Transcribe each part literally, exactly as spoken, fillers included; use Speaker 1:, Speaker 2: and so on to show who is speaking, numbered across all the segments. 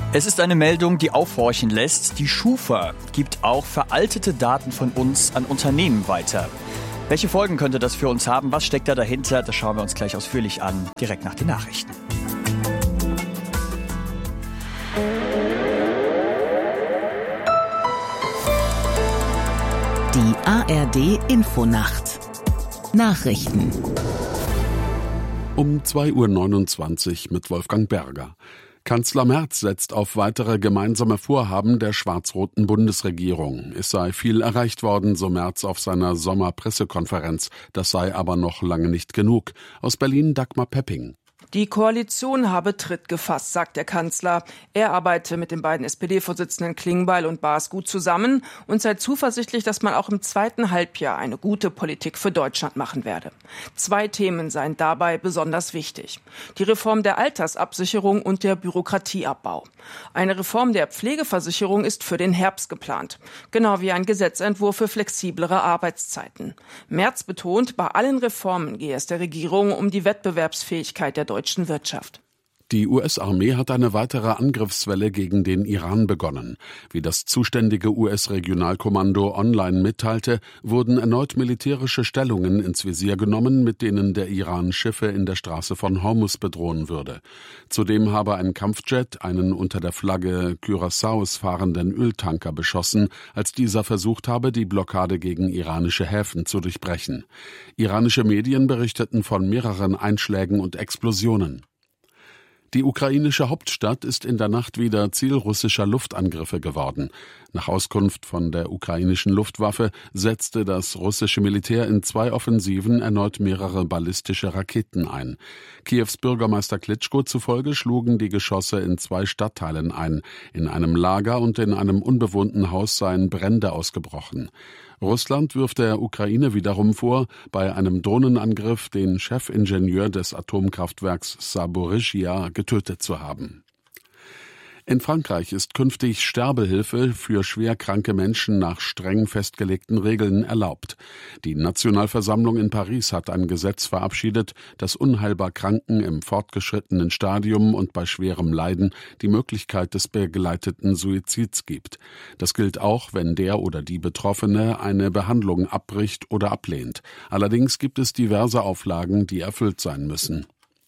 Speaker 1: Es ist eine Meldung, die aufhorchen lässt. Die Schufa gibt auch veraltete Daten von uns an Unternehmen weiter. Welche Folgen könnte das für uns haben? Was steckt da dahinter? Das schauen wir uns gleich ausführlich an, direkt nach den Nachrichten.
Speaker 2: Die A R D Infonacht. Nachrichten.
Speaker 3: Um zwei Uhr neunundzwanzig mit Wolfgang Berger. Kanzler Merz setzt auf weitere gemeinsame Vorhaben der schwarz-roten Bundesregierung. Es sei viel erreicht worden, so Merz auf seiner Sommerpressekonferenz. Das sei aber noch lange nicht genug. Aus Berlin Dagmar Pepping.
Speaker 4: Die Koalition habe Tritt gefasst, sagt der Kanzler. Er arbeite mit den beiden S P D-Vorsitzenden Klingbeil und Baas gut zusammen und sei zuversichtlich, dass man auch im zweiten Halbjahr eine gute Politik für Deutschland machen werde. Zwei Themen seien dabei besonders wichtig: die Reform der Altersabsicherung und der Bürokratieabbau. Eine Reform der Pflegeversicherung ist für den Herbst geplant, genau wie ein Gesetzentwurf für flexiblere Arbeitszeiten. Merz betont, bei allen Reformen gehe es der Regierung um die Wettbewerbsfähigkeit der deutschen Wirtschaft.
Speaker 3: Die U S-Armee hat eine weitere Angriffswelle gegen den Iran begonnen. Wie das zuständige U S-Regionalkommando online mitteilte, wurden erneut militärische Stellungen ins Visier genommen, mit denen der Iran Schiffe in der Straße von Hormuz bedrohen würde. Zudem habe ein Kampfjet einen unter der Flagge Curaçaos fahrenden Öltanker beschossen, als dieser versucht habe, die Blockade gegen iranische Häfen zu durchbrechen. Iranische Medien berichteten von mehreren Einschlägen und Explosionen. Die ukrainische Hauptstadt ist in der Nacht wieder Ziel russischer Luftangriffe geworden. Nach Auskunft von der ukrainischen Luftwaffe setzte das russische Militär in zwei Offensiven erneut mehrere ballistische Raketen ein. Kiews Bürgermeister Klitschko zufolge schlugen die Geschosse in zwei Stadtteilen ein. In einem Lager und in einem unbewohnten Haus seien Brände ausgebrochen. Russland wirft der Ukraine wiederum vor, bei einem Drohnenangriff den Chefingenieur des Atomkraftwerks Saporischschja getötet zu haben. In Frankreich ist künftig Sterbehilfe für schwerkranke Menschen nach streng festgelegten Regeln erlaubt. Die Nationalversammlung in Paris hat ein Gesetz verabschiedet, das unheilbar Kranken im fortgeschrittenen Stadium und bei schwerem Leiden die Möglichkeit des begleiteten Suizids gibt. Das gilt auch, wenn der oder die Betroffene eine Behandlung abbricht oder ablehnt. Allerdings gibt es diverse Auflagen, die erfüllt sein müssen.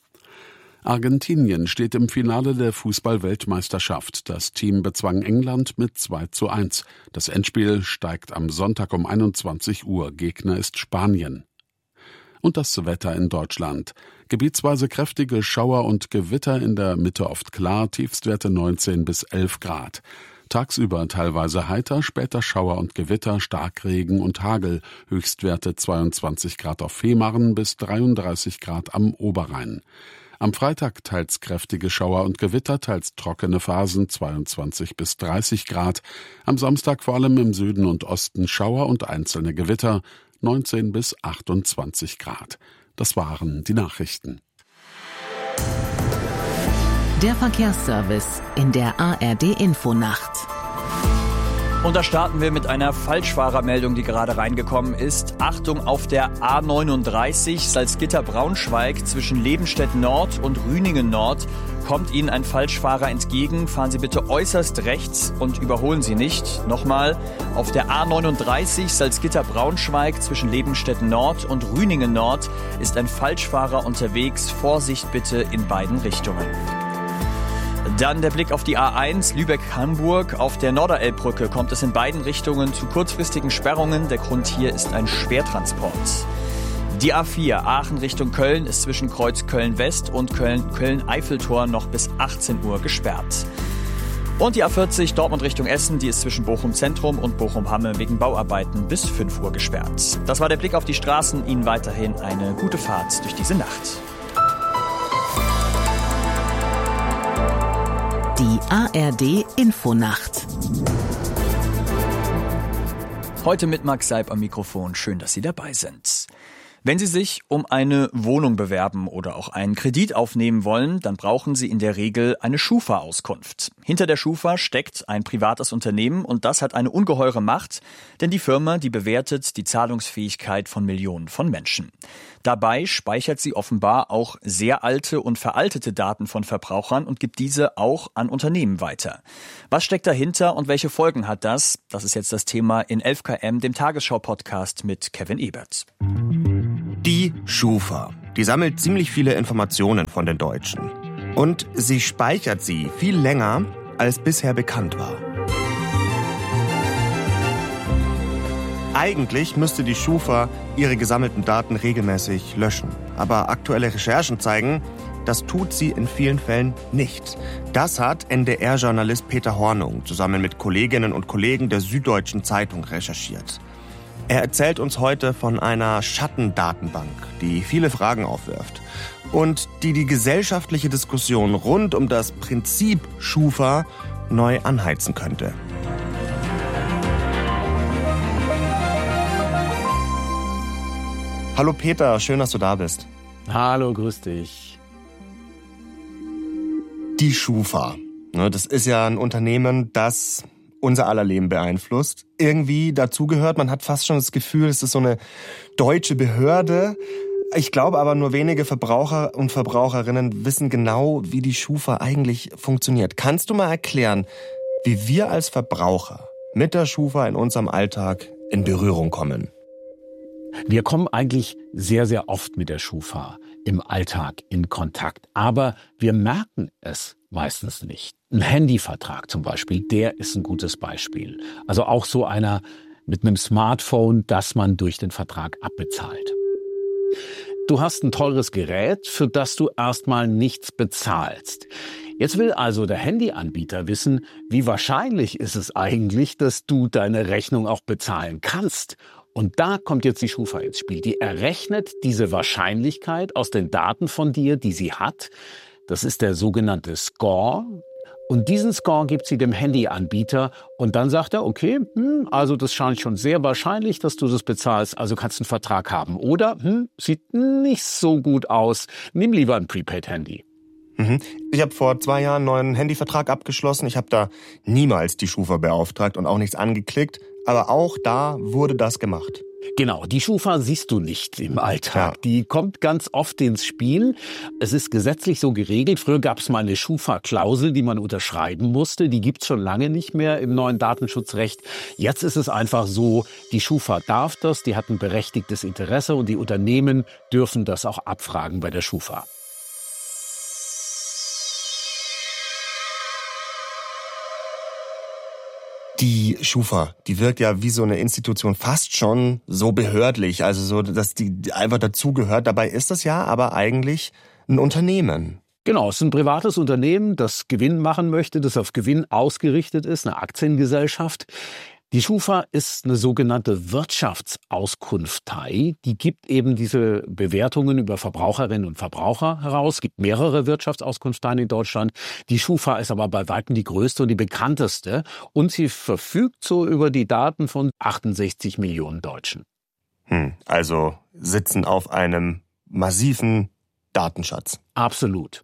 Speaker 3: Argentinien steht im Finale der Fußball-Weltmeisterschaft. Das Team bezwang England mit zwei zu eins. Das Endspiel steigt am Sonntag um einundzwanzig Uhr. Gegner ist Spanien. Und das Wetter in Deutschland. Gebietsweise kräftige Schauer und Gewitter, in der Mitte oft klar, Tiefstwerte neunzehn bis elf Grad. Tagsüber teilweise heiter, später Schauer und Gewitter, Starkregen und Hagel. Höchstwerte zweiundzwanzig Grad auf Fehmarn bis dreiunddreißig Grad am Oberrhein. Am Freitag teils kräftige Schauer und Gewitter, teils trockene Phasen, zweiundzwanzig bis dreißig Grad. Am Samstag vor allem im Süden und Osten Schauer und einzelne Gewitter, neunzehn bis achtundzwanzig Grad. Das waren die Nachrichten.
Speaker 2: Der Verkehrsservice in der A R D Infonacht.
Speaker 1: Und da starten wir mit einer Falschfahrermeldung, die gerade reingekommen ist. Achtung, auf der A neununddreißig Salzgitter-Braunschweig zwischen Lebenstedt Nord und Rüningen Nord kommt Ihnen ein Falschfahrer entgegen. Fahren Sie bitte äußerst rechts und überholen Sie nicht. Nochmal, auf der A neununddreißig Salzgitter-Braunschweig zwischen Lebenstedt Nord und Rüningen Nord ist ein Falschfahrer unterwegs. Vorsicht bitte in beiden Richtungen. Dann der Blick auf die A eins Lübeck-Hamburg. Auf der Norderelbbrücke kommt es in beiden Richtungen zu kurzfristigen Sperrungen. Der Grund hier ist ein Schwertransport. Die A vier Aachen Richtung Köln ist zwischen Kreuz Köln-West und Köln-Köln-Eiffeltor noch bis achtzehn Uhr gesperrt. Und die A vierzig Dortmund Richtung Essen, die ist zwischen Bochum Zentrum und Bochum-Hamme wegen Bauarbeiten bis fünf Uhr gesperrt. Das war der Blick auf die Straßen. Ihnen weiterhin eine gute Fahrt durch diese Nacht.
Speaker 2: Die A R D Infonacht.
Speaker 1: Heute mit Max Seib am Mikrofon. Schön, dass Sie dabei sind. Wenn Sie sich um eine Wohnung bewerben oder auch einen Kredit aufnehmen wollen, dann brauchen Sie in der Regel eine Schufa-Auskunft. Hinter der Schufa steckt ein privates Unternehmen und das hat eine ungeheure Macht, denn die Firma, die bewertet die Zahlungsfähigkeit von Millionen von Menschen. Dabei speichert sie offenbar auch sehr alte und veraltete Daten von Verbrauchern und gibt diese auch an Unternehmen weiter. Was steckt dahinter und welche Folgen hat das? Das ist jetzt das Thema in elf K M, dem Tagesschau-Podcast mit Kevin Ebert.
Speaker 5: Die Schufa, die sammelt ziemlich viele Informationen von den Deutschen. Und sie speichert sie viel länger, als bisher bekannt war. Eigentlich müsste die Schufa ihre gesammelten Daten regelmäßig löschen. Aber aktuelle Recherchen zeigen, das tut sie in vielen Fällen nicht. Das hat N D R-Journalist Peter Hornung zusammen mit Kolleginnen und Kollegen der Süddeutschen Zeitung recherchiert. Er erzählt uns heute von einer Schattendatenbank, die viele Fragen aufwirft und die die gesellschaftliche Diskussion rund um das Prinzip Schufa neu anheizen könnte. Hallo Peter, schön, dass du da bist.
Speaker 6: Hallo, grüß dich.
Speaker 5: Die Schufa, das ist ja ein Unternehmen, das unser aller Leben beeinflusst, irgendwie dazugehört. Man hat fast schon das Gefühl, es ist so eine deutsche Behörde. Ich glaube aber, nur wenige Verbraucher und Verbraucherinnen wissen genau, wie die Schufa eigentlich funktioniert. Kannst du mal erklären, wie wir als Verbraucher mit der Schufa in unserem Alltag in Berührung kommen?
Speaker 6: Wir kommen eigentlich sehr, sehr oft mit der Schufa im Alltag in Kontakt. Aber wir merken es meistens nicht. Ein Handyvertrag zum Beispiel, der ist ein gutes Beispiel. Also auch so einer mit einem Smartphone, das man durch den Vertrag abbezahlt. Du hast ein teures Gerät, für das du erstmal nichts bezahlst. Jetzt will also der Handyanbieter wissen, wie wahrscheinlich ist es eigentlich, dass du deine Rechnung auch bezahlen kannst. Und da kommt jetzt die Schufa ins Spiel. Die errechnet diese Wahrscheinlichkeit aus den Daten von dir, die sie hat. Das ist der sogenannte Score. Und diesen Score gibt sie dem Handyanbieter. Und dann sagt er, okay, hm, also das scheint schon sehr wahrscheinlich, dass du das bezahlst. Also kannst du einen Vertrag haben. Oder, hm, sieht nicht so gut aus. Nimm lieber ein Prepaid-Handy.
Speaker 5: Ich habe vor zwei Jahren einen neuen Handyvertrag abgeschlossen. Ich habe da niemals die Schufa beauftragt und auch nichts angeklickt. Aber auch da wurde das gemacht.
Speaker 6: Genau, die Schufa siehst du nicht im Alltag.
Speaker 5: Ja.
Speaker 6: Die kommt ganz oft ins Spiel. Es ist gesetzlich so geregelt. Früher gab es mal eine Schufa-Klausel, die man unterschreiben musste. Die gibt's schon lange nicht mehr im neuen Datenschutzrecht. Jetzt ist es einfach so, die Schufa darf das, die hat ein berechtigtes Interesse und die Unternehmen dürfen das auch abfragen bei der Schufa.
Speaker 5: Die Schufa, die wirkt ja wie so eine Institution, fast schon so behördlich, also so, dass die einfach dazugehört. Dabei ist das ja aber eigentlich ein Unternehmen.
Speaker 6: Genau, es ist ein privates Unternehmen, das Gewinn machen möchte, das auf Gewinn ausgerichtet ist, eine Aktiengesellschaft. Die Schufa ist eine sogenannte Wirtschaftsauskunftei. Die gibt eben diese Bewertungen über Verbraucherinnen und Verbraucher heraus. Es gibt mehrere Wirtschaftsauskunfteien in Deutschland. Die Schufa ist aber bei weitem die größte und die bekannteste. Und sie verfügt so über die Daten von achtundsechzig Millionen Deutschen.
Speaker 5: Hm, also sitzen auf einem massiven Datenschatz.
Speaker 6: Absolut.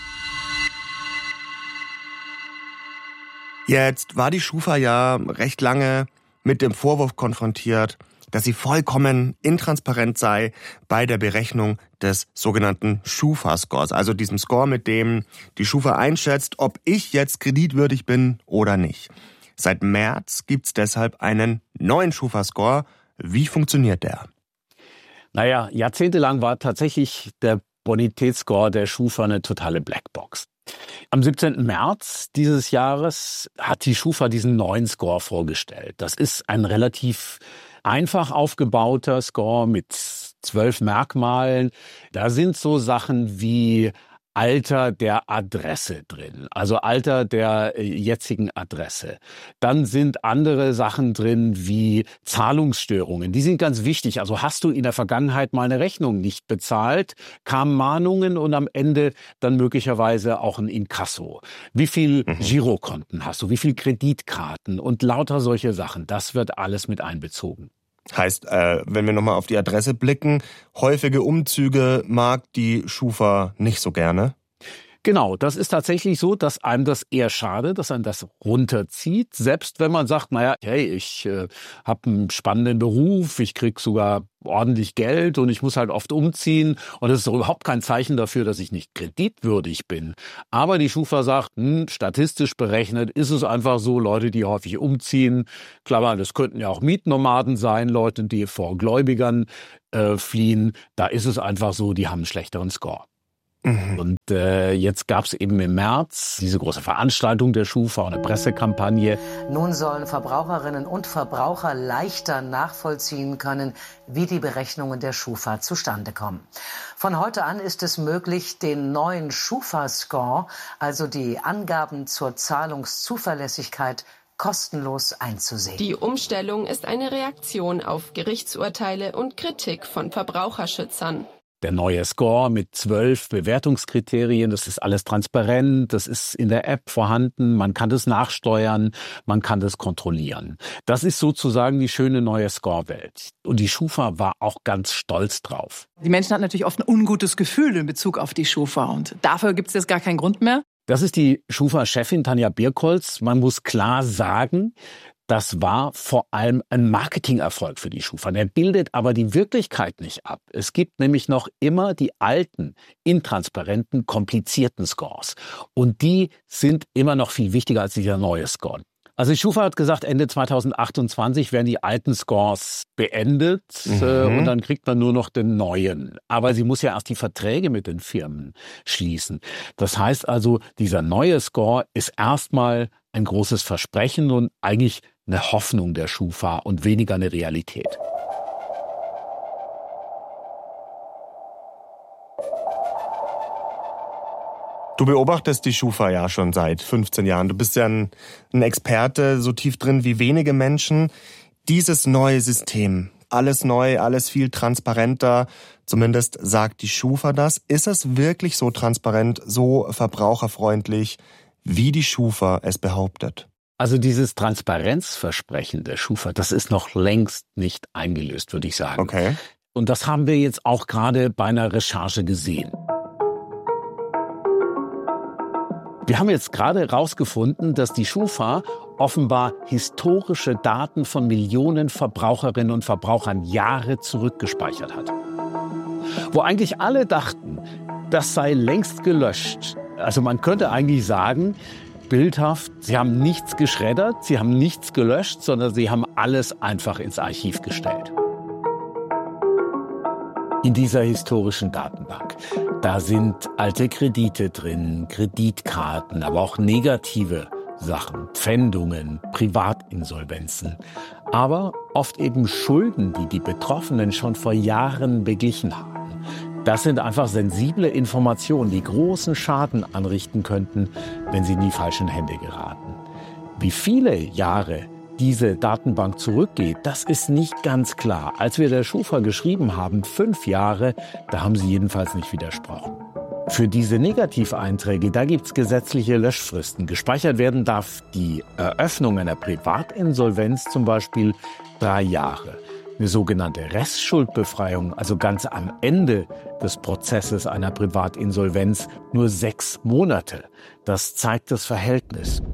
Speaker 5: Jetzt war die Schufa ja recht lange mit dem Vorwurf konfrontiert, dass sie vollkommen intransparent sei bei der Berechnung des sogenannten Schufa-Scores, also diesem Score, mit dem die Schufa einschätzt, ob ich jetzt kreditwürdig bin oder nicht. Seit März gibt's deshalb einen neuen Schufa-Score. Wie funktioniert der?
Speaker 6: Naja, jahrzehntelang war tatsächlich der Bonitätsscore der Schufa eine totale Blackbox. Am siebzehnten März dieses Jahres hat die Schufa diesen neuen Score vorgestellt. Das ist ein relativ einfach aufgebauter Score mit zwölf Merkmalen. Da sind so Sachen wie Alter der Adresse drin, also Alter der jetzigen Adresse. Dann sind andere Sachen drin wie Zahlungsstörungen. Die sind ganz wichtig. Also hast du in der Vergangenheit mal eine Rechnung nicht bezahlt, kamen Mahnungen und am Ende dann möglicherweise auch ein Inkasso. Wie viel mhm. Girokonten hast du? Wie viel Kreditkarten? Und lauter solche Sachen. Das wird alles mit einbezogen.
Speaker 5: Heißt, äh, wenn wir nochmal auf die Adresse blicken, häufige Umzüge mag die Schufa nicht so gerne.
Speaker 6: Genau, das ist tatsächlich so, dass einem das eher schade, dass einem das runterzieht. Selbst wenn man sagt, naja, hey, ich äh, habe einen spannenden Beruf, ich krieg sogar ordentlich Geld und ich muss halt oft umziehen. Und das ist doch überhaupt kein Zeichen dafür, dass ich nicht kreditwürdig bin. Aber die Schufa sagt, hm, statistisch berechnet ist es einfach so, Leute, die häufig umziehen, Klammer, das könnten ja auch Mietnomaden sein, Leute, die vor Gläubigern äh, fliehen. Da ist es einfach so, die haben einen schlechteren Score. Mhm. Und äh, jetzt gab es eben im März diese große Veranstaltung der Schufa, eine Pressekampagne.
Speaker 7: Nun sollen Verbraucherinnen und Verbraucher leichter nachvollziehen können, wie die Berechnungen der Schufa zustande kommen. Von heute an ist es möglich, den neuen Schufa-Score, also die Angaben zur Zahlungszuverlässigkeit, kostenlos einzusehen.
Speaker 8: Die Umstellung ist eine Reaktion auf Gerichtsurteile und Kritik von Verbraucherschützern.
Speaker 6: Der neue Score mit zwölf Bewertungskriterien, das ist alles transparent, das ist in der App vorhanden, man kann das nachsteuern, man kann das kontrollieren. Das ist sozusagen die schöne neue Score-Welt. Und die Schufa war auch ganz stolz drauf.
Speaker 9: Die Menschen hatten natürlich oft ein ungutes Gefühl in Bezug auf die Schufa und dafür gibt es jetzt gar keinen Grund mehr.
Speaker 6: Das ist die Schufa-Chefin Tanja Birkholz. Man muss klar sagen, das war vor allem ein Marketingerfolg für die Schufa. Der bildet aber die Wirklichkeit nicht ab. Es gibt nämlich noch immer die alten, intransparenten, komplizierten Scores. Und die sind immer noch viel wichtiger als dieser neue Score. Also die Schufa hat gesagt, Ende zweitausendachtundzwanzig werden die alten Scores beendet mhm. äh, und dann kriegt man nur noch den neuen. Aber sie muss ja erst die Verträge mit den Firmen schließen. Das heißt also, dieser neue Score ist erstmal ein großes Versprechen und eigentlich eine Hoffnung der Schufa und weniger eine Realität.
Speaker 5: Du beobachtest die Schufa ja schon seit fünfzehn Jahren. Du bist ja ein, ein Experte, so tief drin wie wenige Menschen. Dieses neue System, alles neu, alles viel transparenter, zumindest sagt die Schufa das. Ist es wirklich so transparent, so verbraucherfreundlich, wie die Schufa es behauptet?
Speaker 6: Also dieses Transparenzversprechen der Schufa, das ist noch längst nicht eingelöst, würde ich sagen.
Speaker 5: Okay.
Speaker 6: Und das haben wir jetzt auch gerade bei einer Recherche gesehen. Wir haben jetzt gerade herausgefunden, dass die Schufa offenbar historische Daten von Millionen Verbraucherinnen und Verbrauchern Jahre zurückgespeichert hat. Wo eigentlich alle dachten, das sei längst gelöscht. Also man könnte eigentlich sagen, bildhaft, sie haben nichts geschreddert, sie haben nichts gelöscht, sondern sie haben alles einfach ins Archiv gestellt. In dieser historischen Datenbank, da sind alte Kredite drin, Kreditkarten, aber auch negative Sachen, Pfändungen, Privatinsolvenzen, aber oft eben Schulden, die die Betroffenen schon vor Jahren beglichen haben. Das sind einfach sensible Informationen, die großen Schaden anrichten könnten, wenn sie in die falschen Hände geraten. Wie viele Jahre diese Datenbank zurückgeht, das ist nicht ganz klar. Als wir der Schufa geschrieben haben, fünf Jahre, da haben sie jedenfalls nicht widersprochen. Für diese Negativeinträge, da gibt's gesetzliche Löschfristen. Gespeichert werden darf die Eröffnung einer Privatinsolvenz zum Beispiel drei Jahre. Eine sogenannte Restschuldbefreiung, also ganz am Ende des Prozesses einer Privatinsolvenz, nur sechs Monate. Das zeigt das Verhältnis.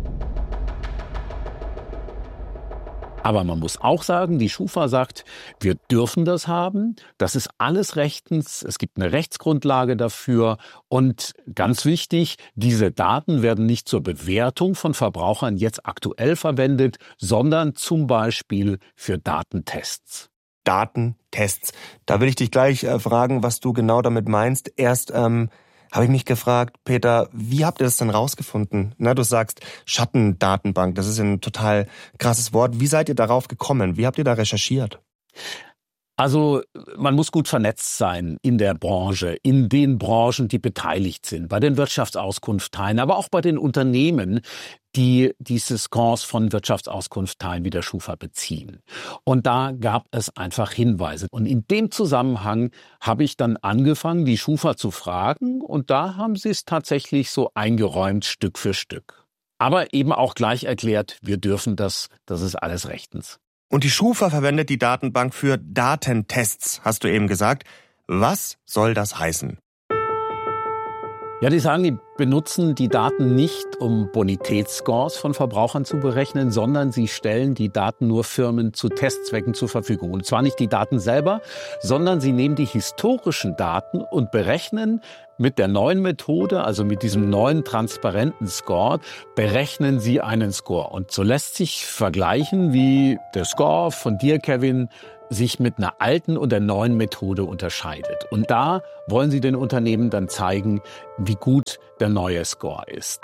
Speaker 6: Aber man muss auch sagen, die Schufa sagt, wir dürfen das haben. Das ist alles rechtens. Es gibt eine Rechtsgrundlage dafür. Und ganz wichtig, diese Daten werden nicht zur Bewertung von Verbrauchern jetzt aktuell verwendet, sondern zum Beispiel für Datentests.
Speaker 5: Datentests. Da will ich dich gleich äh, fragen, was du genau damit meinst. Erst ähm, habe ich mich gefragt, Peter, wie habt ihr das denn rausgefunden? Na, du sagst Schattendatenbank, das ist ein total krasses Wort. Wie seid ihr darauf gekommen? Wie habt ihr da recherchiert?
Speaker 6: Also man muss gut vernetzt sein in der Branche, in den Branchen, die beteiligt sind, bei den Wirtschaftsauskunftsteilen, aber auch bei den Unternehmen, die diese Scores von Wirtschaftsauskunftsteilen wie der Schufa beziehen. Und da gab es einfach Hinweise. Und in dem Zusammenhang habe ich dann angefangen, die Schufa zu fragen. Und da haben sie es tatsächlich so eingeräumt, Stück für Stück. Aber eben auch gleich erklärt, wir dürfen das, das ist alles rechtens.
Speaker 5: Und die Schufa verwendet die Datenbank für Datentests, hast du eben gesagt. Was soll das heißen?
Speaker 6: Ja, die sagen, die benutzen die Daten nicht, um Bonitätsscores von Verbrauchern zu berechnen, sondern sie stellen die Daten nur Firmen zu Testzwecken zur Verfügung. Und zwar nicht die Daten selber, sondern sie nehmen die historischen Daten und berechnen mit der neuen Methode, also mit diesem neuen transparenten Score, berechnen sie einen Score. Und so lässt sich vergleichen, wie der Score von dir, Kevin, sich mit einer alten und der neuen Methode unterscheidet. Und da wollen sie den Unternehmen dann zeigen, wie gut der neue Score ist.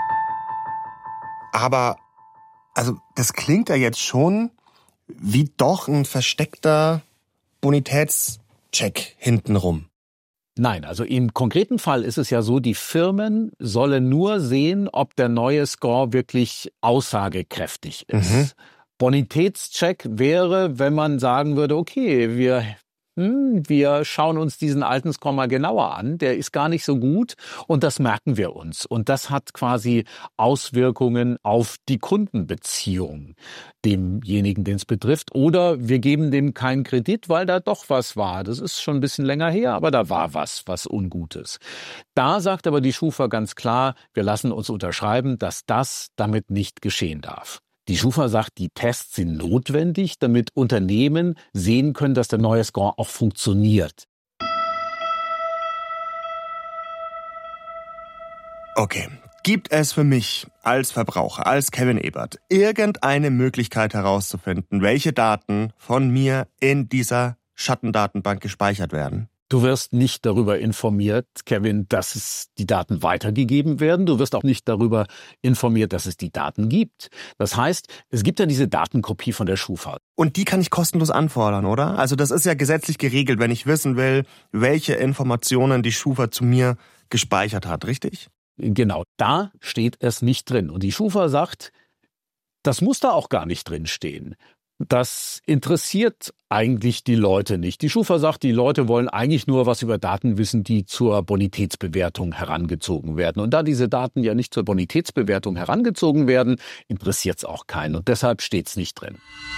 Speaker 5: Aber, also das klingt ja jetzt schon wie doch ein versteckter Bonitätscheck hintenrum.
Speaker 6: Nein, also im konkreten Fall ist es ja so, die Firmen sollen nur sehen, ob der neue Score wirklich aussagekräftig ist. Mhm. Bonitätscheck wäre, wenn man sagen würde, okay, wir, hm, wir schauen uns diesen alten Score mal genauer an, der ist gar nicht so gut und das merken wir uns. Und das hat quasi Auswirkungen auf die Kundenbeziehung, demjenigen, den es betrifft. Oder wir geben dem keinen Kredit, weil da doch was war. Das ist schon ein bisschen länger her, aber da war was, was Ungutes. Da sagt aber die Schufa ganz klar, wir lassen uns unterschreiben, dass das damit nicht geschehen darf. Die Schufa sagt, die Tests sind notwendig, damit Unternehmen sehen können, dass der neue Score auch funktioniert.
Speaker 5: Okay. Gibt es für mich als Verbraucher, als Kevin Ebert, irgendeine Möglichkeit herauszufinden, welche Daten von mir in dieser Schattendatenbank gespeichert werden?
Speaker 6: Du wirst nicht darüber informiert, Kevin, dass es die Daten weitergegeben werden. Du wirst auch nicht darüber informiert, dass es die Daten gibt. Das heißt, es gibt ja diese Datenkopie von der Schufa.
Speaker 5: Und die kann ich kostenlos anfordern, oder? Also das ist ja gesetzlich geregelt, wenn ich wissen will, welche Informationen die Schufa zu mir gespeichert hat, richtig?
Speaker 6: Genau, da steht es nicht drin. Und die Schufa sagt, das muss da auch gar nicht drin stehen. Das interessiert eigentlich die Leute nicht. Die Schufa sagt, die Leute wollen eigentlich nur was über Daten wissen, die zur Bonitätsbewertung herangezogen werden. Und da diese Daten ja nicht zur Bonitätsbewertung herangezogen werden, interessiert es auch keinen. Und deshalb steht es nicht drin.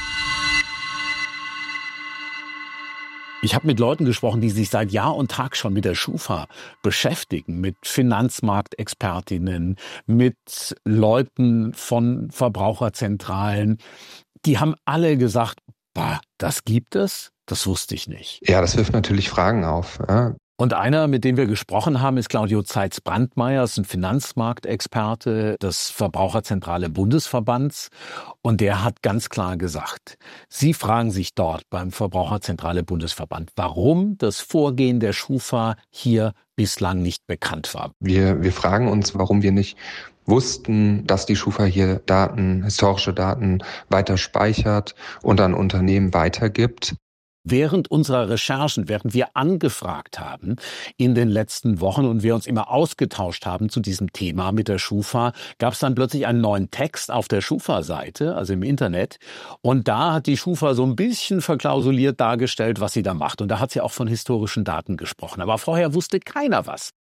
Speaker 6: Ich habe mit Leuten gesprochen, die sich seit Jahr und Tag schon mit der Schufa beschäftigen, mit Finanzmarktexpertinnen, mit Leuten von Verbraucherzentralen. Die haben alle gesagt, bah, das gibt es? Das wusste ich nicht.
Speaker 10: Ja, das wirft natürlich Fragen auf. Ja.
Speaker 6: Und einer, mit dem wir gesprochen haben, ist Claudio Zeitz-Brandmeier, ist ein Finanzmarktexperte des Verbraucherzentrale Bundesverbands. Und der hat ganz klar gesagt, Sie fragen sich dort beim Verbraucherzentrale Bundesverband, warum das Vorgehen der Schufa hier bislang nicht bekannt war.
Speaker 10: Wir, wir fragen uns, warum wir nicht wussten, dass die Schufa hier Daten, historische Daten weiter speichert und an Unternehmen weitergibt.
Speaker 6: Während unserer Recherchen, während wir angefragt haben in den letzten Wochen und wir uns immer ausgetauscht haben zu diesem Thema mit der Schufa, gab es dann plötzlich einen neuen Text auf der Schufa-Seite, also im Internet. Und da hat die Schufa so ein bisschen verklausuliert dargestellt, was sie da macht. Und da hat sie auch von historischen Daten gesprochen. Aber vorher wusste keiner was.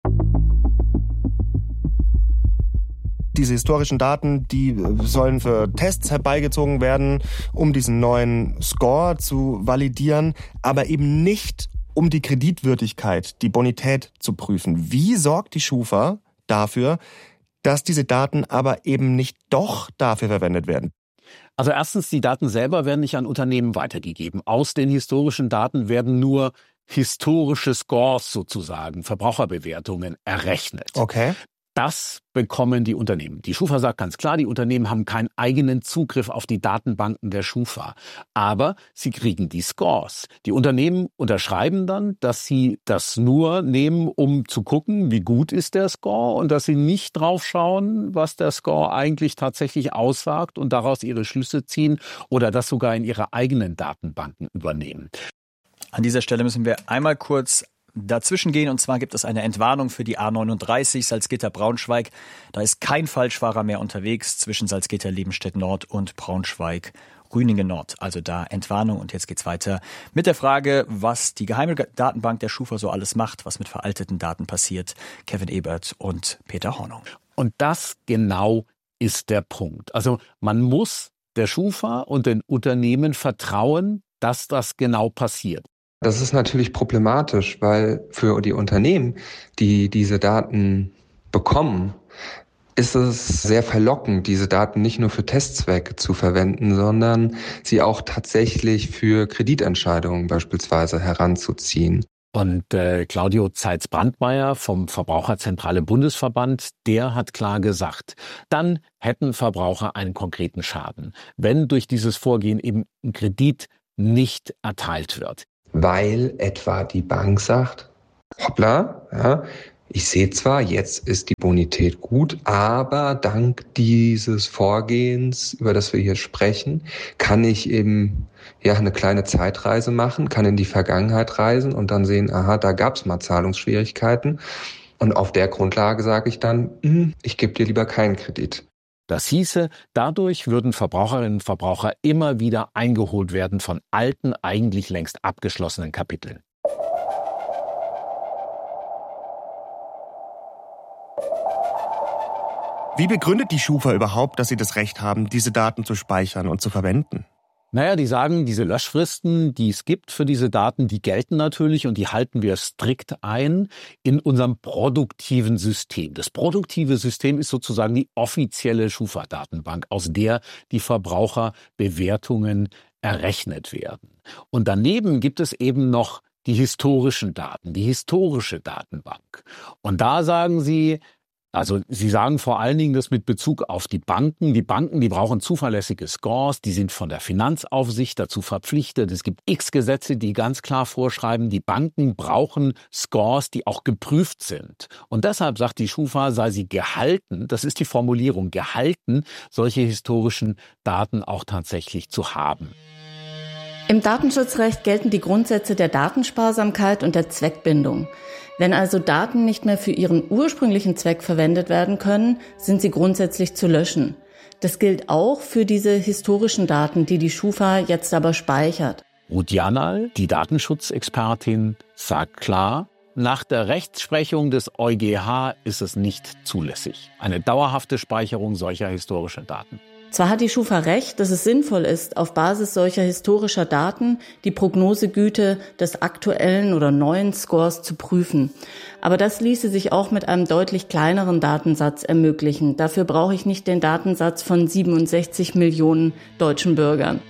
Speaker 5: Diese historischen Daten, die sollen für Tests herbeigezogen werden, um diesen neuen Score zu validieren, aber eben nicht, um die Kreditwürdigkeit, die Bonität zu prüfen. Wie sorgt die Schufa dafür, dass diese Daten aber eben nicht doch dafür verwendet werden?
Speaker 6: Also erstens, die Daten selber werden nicht an Unternehmen weitergegeben. Aus den historischen Daten werden nur historische Scores sozusagen, Verbraucherbewertungen errechnet.
Speaker 5: Okay.
Speaker 6: Das bekommen die Unternehmen. Die Schufa sagt ganz klar, die Unternehmen haben keinen eigenen Zugriff auf die Datenbanken der Schufa. Aber sie kriegen die Scores. Die Unternehmen unterschreiben dann, dass sie das nur nehmen, um zu gucken, wie gut ist der Score und dass sie nicht drauf schauen, was der Score eigentlich tatsächlich aussagt und daraus ihre Schlüsse ziehen oder das sogar in ihre eigenen Datenbanken übernehmen.
Speaker 1: An dieser Stelle müssen wir einmal kurz dazwischen gehen. Und zwar gibt es eine Entwarnung für die A neununddreißig Salzgitter-Braunschweig. Da ist kein Falschfahrer mehr unterwegs zwischen Salzgitter-Lebenstedt-Nord und Braunschweig-Rüningen-Nord. Also da Entwarnung. Und jetzt geht's weiter mit der Frage, was die geheime Datenbank der Schufa so alles macht, was mit veralteten Daten passiert. Kevin Ebert und Peter Hornung.
Speaker 6: Und das genau ist der Punkt. Also man muss der Schufa und den Unternehmen vertrauen, dass das genau passiert.
Speaker 10: Das ist natürlich problematisch, weil für die Unternehmen, die diese Daten bekommen, ist es sehr verlockend, diese Daten nicht nur für Testzwecke zu verwenden, sondern sie auch tatsächlich für Kreditentscheidungen beispielsweise heranzuziehen.
Speaker 6: Und äh, Claudio Zeitz-Brandmeier vom Verbraucherzentrale Bundesverband, der hat klar gesagt, dann hätten Verbraucher einen konkreten Schaden, wenn durch dieses Vorgehen eben ein Kredit nicht erteilt wird.
Speaker 10: Weil etwa die Bank sagt, hoppla, ja, ich sehe zwar, jetzt ist die Bonität gut, aber dank dieses Vorgehens, über das wir hier sprechen, kann ich eben ja eine kleine Zeitreise machen, kann in die Vergangenheit reisen und dann sehen, aha, da gab es mal Zahlungsschwierigkeiten. Und auf der Grundlage sage ich dann, hm, ich gebe dir lieber keinen Kredit.
Speaker 6: Das hieße, dadurch würden Verbraucherinnen und Verbraucher immer wieder eingeholt werden von alten, eigentlich längst abgeschlossenen Kapiteln.
Speaker 5: Wie begründet die Schufa überhaupt, dass sie das Recht haben, diese Daten zu speichern und zu verwenden?
Speaker 6: Naja, die sagen, diese Löschfristen, die es gibt für diese Daten, die gelten natürlich und die halten wir strikt ein in unserem produktiven System. Das produktive System ist sozusagen die offizielle Schufa-Datenbank, aus der die Verbraucherbewertungen errechnet werden. Und daneben gibt es eben noch die historischen Daten, die historische Datenbank. Und da sagen sie, Also Sie sagen vor allen Dingen das mit Bezug auf die Banken. Die Banken, die brauchen zuverlässige Scores, die sind von der Finanzaufsicht dazu verpflichtet. Es gibt x Gesetze, die ganz klar vorschreiben, die Banken brauchen Scores, die auch geprüft sind. Und deshalb sagt die Schufa, sei sie gehalten, das ist die Formulierung, gehalten, solche historischen Daten auch tatsächlich zu haben.
Speaker 11: Im Datenschutzrecht gelten die Grundsätze der Datensparsamkeit und der Zweckbindung. Wenn also Daten nicht mehr für ihren ursprünglichen Zweck verwendet werden können, sind sie grundsätzlich zu löschen. Das gilt auch für diese historischen Daten, die die Schufa jetzt aber speichert.
Speaker 6: Ruth Janal, die Datenschutzexpertin, sagt klar, nach der Rechtsprechung des EuGH ist es nicht zulässig. Eine dauerhafte Speicherung solcher historischer Daten.
Speaker 11: Zwar hat die Schufa recht, dass es sinnvoll ist, auf Basis solcher historischer Daten die Prognosegüte des aktuellen oder neuen Scores zu prüfen. Aber das ließe sich auch mit einem deutlich kleineren Datensatz ermöglichen. Dafür brauche ich nicht den Datensatz von siebenundsechzig Millionen deutschen Bürgern.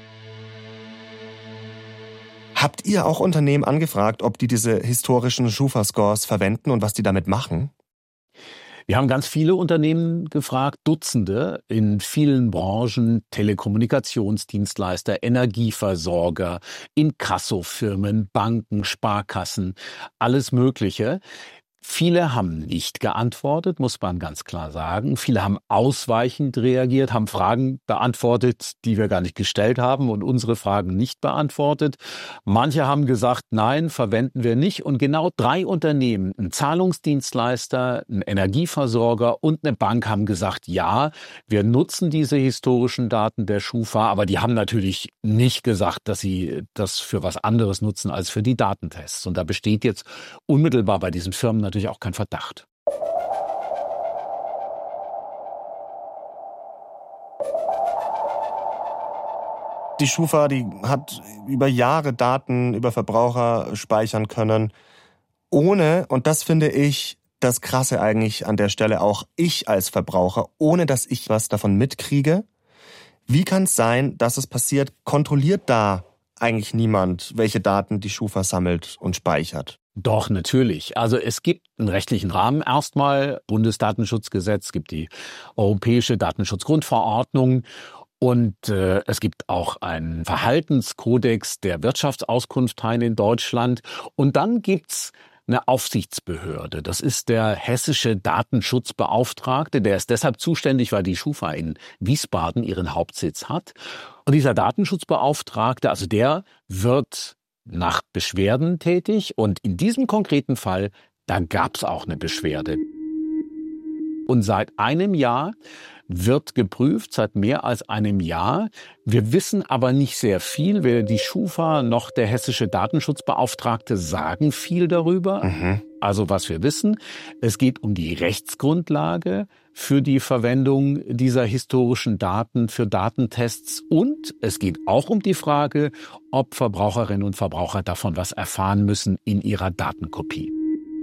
Speaker 5: Habt ihr auch Unternehmen angefragt, ob die diese historischen Schufa-Scores verwenden und was die damit machen?
Speaker 6: Wir haben ganz viele Unternehmen gefragt, Dutzende in vielen Branchen, Telekommunikationsdienstleister, Energieversorger, Inkassofirmen, Banken, Sparkassen, alles Mögliche. Viele haben nicht geantwortet, muss man ganz klar sagen. Viele haben ausweichend reagiert, haben Fragen beantwortet, die wir gar nicht gestellt haben und unsere Fragen nicht beantwortet. Manche haben gesagt, nein, verwenden wir nicht. Und genau drei Unternehmen, ein Zahlungsdienstleister, ein Energieversorger und eine Bank haben gesagt, ja, wir nutzen diese historischen Daten der Schufa, aber die haben natürlich nicht gesagt, dass sie das für was anderes nutzen als für die Datentests. Und da besteht jetzt unmittelbar bei diesen Firmen natürlich auch kein Verdacht.
Speaker 5: Die Schufa, die hat über Jahre Daten über Verbraucher speichern können, ohne, und das finde ich das Krasse eigentlich an der Stelle, auch ich als Verbraucher, ohne dass ich was davon mitkriege. Wie kann es sein, dass es passiert? Kontrolliert da eigentlich niemand, welche Daten die Schufa sammelt und speichert?
Speaker 6: Doch, natürlich. Also es gibt einen rechtlichen Rahmen erstmal, Bundesdatenschutzgesetz, es gibt die Europäische Datenschutzgrundverordnung und äh, es gibt auch einen Verhaltenskodex der Wirtschaftsauskunftsteile in Deutschland. Und dann gibt's eine Aufsichtsbehörde. Das ist der hessische Datenschutzbeauftragte. Der ist deshalb zuständig, weil die Schufa in Wiesbaden ihren Hauptsitz hat. Und dieser Datenschutzbeauftragte, also der wird nach Beschwerden tätig. Und in diesem konkreten Fall, da gab es auch eine Beschwerde. Und seit einem Jahr wird geprüft, seit mehr als einem Jahr. Wir wissen aber nicht sehr viel. Weder die Schufa noch der hessische Datenschutzbeauftragte sagen viel darüber. Mhm. Also was wir wissen, es geht um die Rechtsgrundlage für die Verwendung dieser historischen Daten für Datentests. Und es geht auch um die Frage, ob Verbraucherinnen und Verbraucher davon was erfahren müssen in ihrer Datenkopie.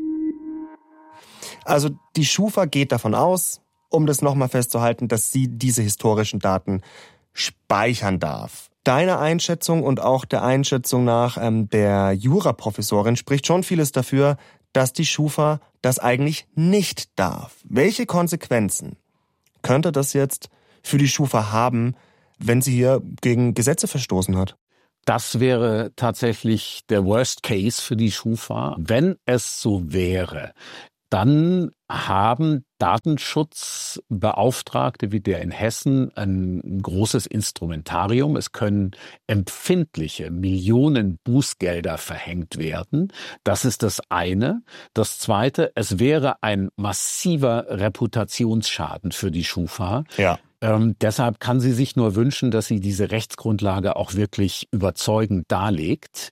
Speaker 5: Also die Schufa geht davon aus, um das nochmal festzuhalten, dass sie diese historischen Daten speichern darf. Deiner Einschätzung und auch der Einschätzung nach ähm, der Juraprofessorin spricht schon vieles dafür, dass die Schufa das eigentlich nicht darf. Welche Konsequenzen könnte das jetzt für die Schufa haben, wenn sie hier gegen Gesetze verstoßen hat?
Speaker 6: Das wäre tatsächlich der Worst Case für die Schufa. Wenn es so wäre, dann haben Datenschutzbeauftragte wie der in Hessen ein großes Instrumentarium. Es können empfindliche Millionen Bußgelder verhängt werden. Das ist das eine. Das zweite, es wäre ein massiver Reputationsschaden für die Schufa.
Speaker 5: Ja.
Speaker 6: Ähm, deshalb kann sie sich nur wünschen, dass sie diese Rechtsgrundlage auch wirklich überzeugend darlegt.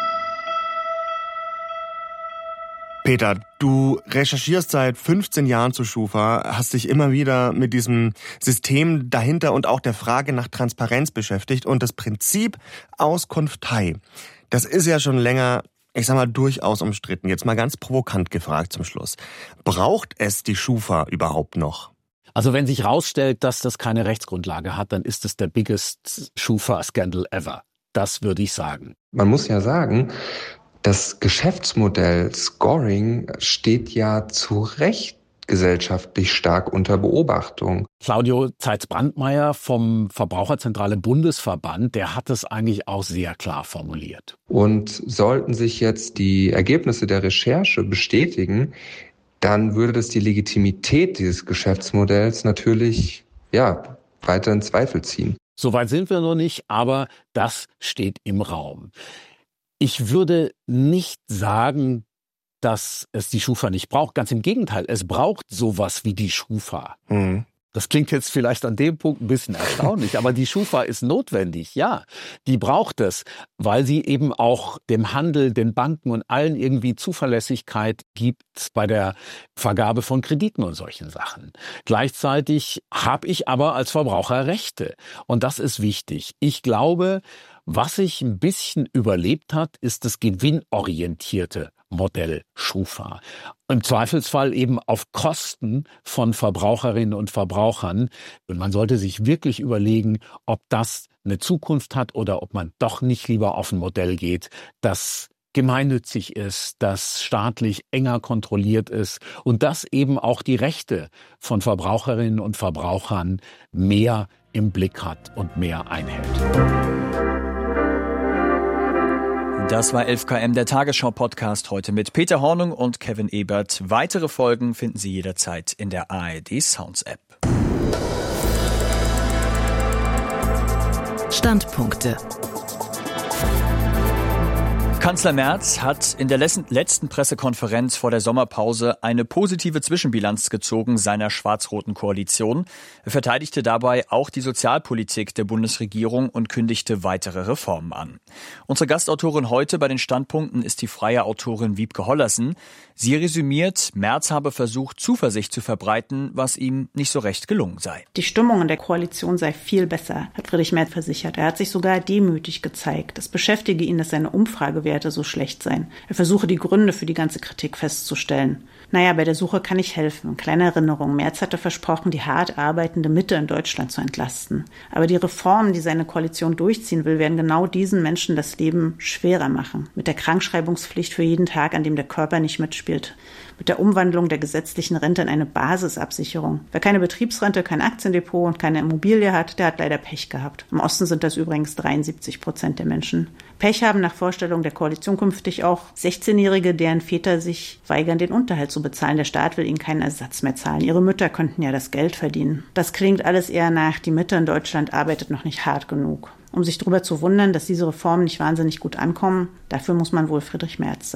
Speaker 5: Peter, du recherchierst seit fünfzehn Jahren zu Schufa, hast dich immer wieder mit diesem System dahinter und auch der Frage nach Transparenz beschäftigt und das Prinzip Auskunftei. Das ist ja schon länger, ich sag mal, durchaus umstritten. Jetzt mal ganz provokant gefragt zum Schluss. Braucht es die Schufa überhaupt noch?
Speaker 6: Also wenn sich rausstellt, dass das keine Rechtsgrundlage hat, dann ist es der biggest Schufa-Scandal ever. Das würde ich sagen.
Speaker 10: Man muss ja sagen, das Geschäftsmodell Scoring steht ja zu Recht gesellschaftlich stark unter Beobachtung.
Speaker 6: Claudio Zeitz-Brandmeier vom Verbraucherzentrale Bundesverband, der hat es eigentlich auch sehr klar formuliert.
Speaker 10: Und sollten sich jetzt die Ergebnisse der Recherche bestätigen, dann würde das die Legitimität dieses Geschäftsmodells natürlich, ja, weiter in Zweifel ziehen.
Speaker 6: Soweit sind wir noch nicht, aber das steht im Raum. Ich würde nicht sagen, dass es die Schufa nicht braucht. Ganz im Gegenteil, es braucht sowas wie die Schufa.
Speaker 5: Mhm.
Speaker 6: Das klingt jetzt vielleicht an dem Punkt ein bisschen erstaunlich, aber die Schufa ist notwendig, ja. Die braucht es, weil sie eben auch dem Handel, den Banken und allen irgendwie Zuverlässigkeit gibt bei der Vergabe von Krediten und solchen Sachen. Gleichzeitig habe ich aber als Verbraucher Rechte und das ist wichtig. Ich glaube, was sich ein bisschen überlebt hat, ist das gewinnorientierte Modell Schufa. Im Zweifelsfall eben auf Kosten von Verbraucherinnen und Verbrauchern. Und man sollte sich wirklich überlegen, ob das eine Zukunft hat oder ob man doch nicht lieber auf ein Modell geht, das gemeinnützig ist, das staatlich enger kontrolliert ist und das eben auch die Rechte von Verbraucherinnen und Verbrauchern mehr im Blick hat und mehr einhält.
Speaker 1: Das war elf Kilometer, der Tagesschau-Podcast heute mit Peter Hornung und Kevin Ebert. Weitere Folgen finden Sie jederzeit in der A R D Sounds App.
Speaker 2: Standpunkte.
Speaker 1: Kanzler Merz hat in der letzten Pressekonferenz vor der Sommerpause eine positive Zwischenbilanz gezogen seiner schwarz-roten Koalition. Er verteidigte dabei auch die Sozialpolitik der Bundesregierung und kündigte weitere Reformen an. Unsere Gastautorin heute bei den Standpunkten ist die freie Autorin Wiebke Hollersen. Sie resümiert, Merz habe versucht, Zuversicht zu verbreiten, was ihm nicht so recht gelungen sei.
Speaker 12: Die Stimmung in der Koalition sei viel besser, hat Friedrich Merz versichert. Er hat sich sogar demütig gezeigt. Es beschäftige ihn, dass seine Umfragewerte so schlecht seien. Er versuche, die Gründe für die ganze Kritik festzustellen. Naja, bei der Suche kann ich helfen. Kleine Erinnerung. Merz hatte versprochen, die hart arbeitende Mitte in Deutschland zu entlasten. Aber die Reformen, die seine Koalition durchziehen will, werden genau diesen Menschen das Leben schwerer machen. Mit der Krankschreibungspflicht für jeden Tag, an dem der Körper nicht mitspielt. Mit der Umwandlung der gesetzlichen Rente in eine Basisabsicherung. Wer keine Betriebsrente, kein Aktiendepot und keine Immobilie hat, der hat leider Pech gehabt. Im Osten sind das übrigens dreiundsiebzig Prozent der Menschen. Pech haben nach Vorstellung der Koalition künftig auch sechzehnjährige, deren Väter sich weigern, den Unterhalt zu bezahlen. Der Staat will ihnen keinen Ersatz mehr zahlen. Ihre Mütter könnten ja das Geld verdienen. Das klingt alles eher nach, die Mitte in Deutschland arbeitet noch nicht hart genug. Um sich darüber zu wundern, dass diese Reformen nicht wahnsinnig gut ankommen, dafür muss man wohl Friedrich Merz sein.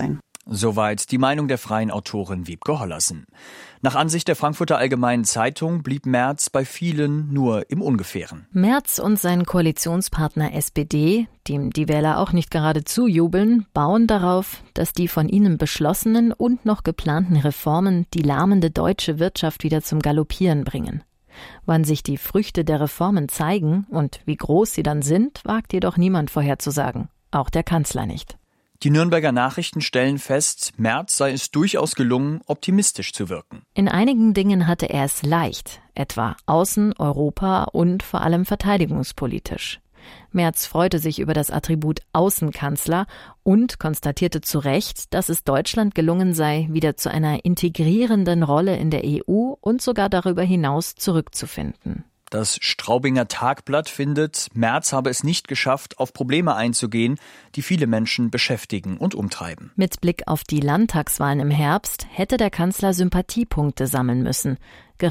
Speaker 1: Soweit die Meinung der freien Autorin Wiebke Hollersen. Nach Ansicht der Frankfurter Allgemeinen Zeitung blieb Merz bei vielen nur im Ungefähren.
Speaker 13: Merz und sein Koalitionspartner S P D, dem die Wähler auch nicht gerade zujubeln, bauen darauf, dass die von ihnen beschlossenen und noch geplanten Reformen die lahmende deutsche Wirtschaft wieder zum Galoppieren bringen. Wann sich die Früchte der Reformen zeigen und wie groß sie dann sind, wagt jedoch niemand vorherzusagen. Auch der Kanzler nicht.
Speaker 1: Die Nürnberger Nachrichten stellen fest, Merz sei es durchaus gelungen, optimistisch zu wirken.
Speaker 13: In einigen Dingen hatte er es leicht, etwa außen-, Europa- und vor allem verteidigungspolitisch. Merz freute sich über das Attribut Außenkanzler und konstatierte zu Recht, dass es Deutschland gelungen sei, wieder zu einer integrierenden Rolle in der E U und sogar darüber hinaus zurückzufinden.
Speaker 1: Das Straubinger Tagblatt findet, Merz habe es nicht geschafft, auf Probleme einzugehen, die viele Menschen beschäftigen und umtreiben.
Speaker 13: Mit Blick auf die Landtagswahlen im Herbst hätte der Kanzler Sympathiepunkte sammeln müssen.